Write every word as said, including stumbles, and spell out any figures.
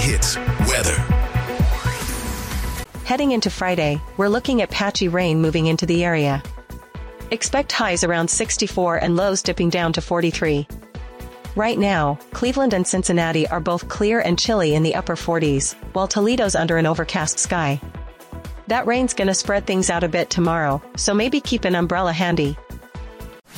Hits weather. Heading into Friday, we're looking at patchy rain moving into the area. Expect highs around sixty-four and lows dipping down to forty-three. Right now, Cleveland and Cincinnati are both clear and chilly in the upper forties, while Toledo's under an overcast sky. That rain's gonna spread things out a bit tomorrow, so maybe keep an umbrella handy.